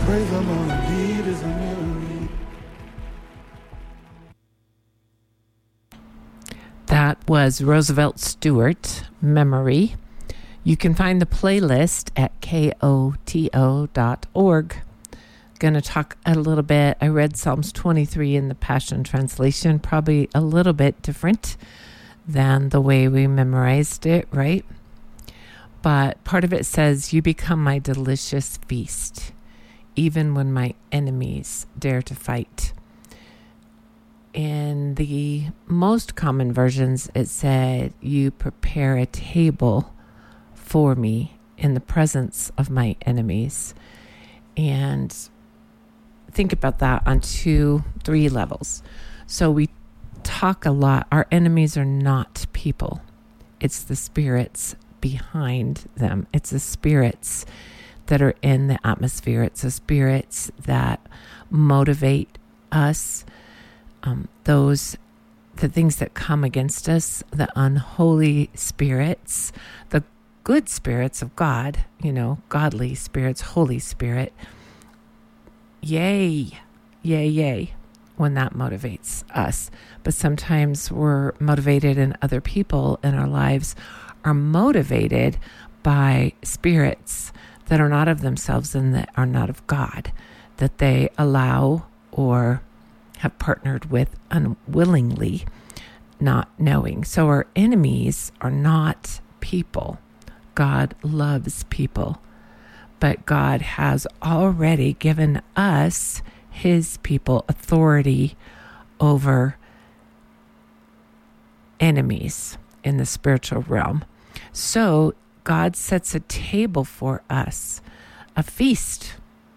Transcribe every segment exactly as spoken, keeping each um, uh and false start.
praise I'm gonna lead is a memory. That was Roosevelt Stewart, Memory. You can find the playlist at koto dot org. Going to talk a little bit. I read Psalms twenty-three in the Passion Translation, probably a little bit different than the way we memorized it, right? But part of it says, you become my delicious feast, even when my enemies dare to fight. In the most common versions, it said, you prepare a table for me in the presence of my enemies. And think about that on two, three levels. So we talk a lot. Our enemies are not people. It's the spirits behind them. It's the spirits that are in the atmosphere. It's the spirits that motivate us. Um, those, the things that come against us, the unholy spirits, the good spirits of God, you know, godly spirits, Holy Spirit. Yay, yay, yay, when that motivates us. But sometimes we're motivated, and other people in our lives are motivated by spirits that are not of themselves and that are not of God, that they allow or have partnered with unwillingly, not knowing. So our enemies are not people. God loves people, but God has already given us, his people, authority over enemies in the spiritual realm. So God sets a table for us, a feast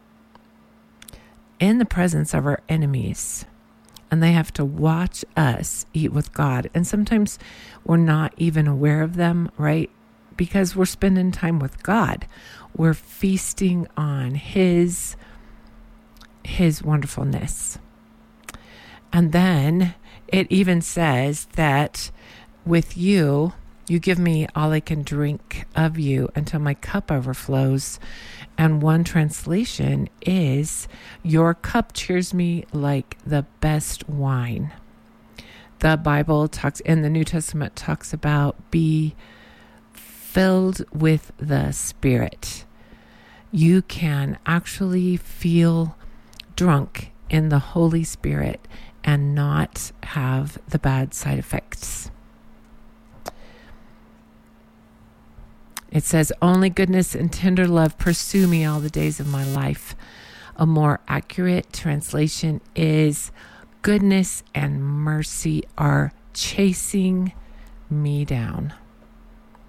in the presence of our enemies. And they have to watch us eat with God. And sometimes we're not even aware of them, right? Because we're spending time with God. We're feasting on his, his wonderfulness. And then it even says that with you, you give me all I can drink of you until my cup overflows. And one translation is, your cup cheers me like the best wine. The Bible talks, in the New Testament, talks about be filled with the Spirit. You can actually feel drunk in the Holy Spirit and not have the bad side effects. It says, only goodness and tender love pursue me all the days of my life. A more accurate translation is, goodness and mercy are chasing me down.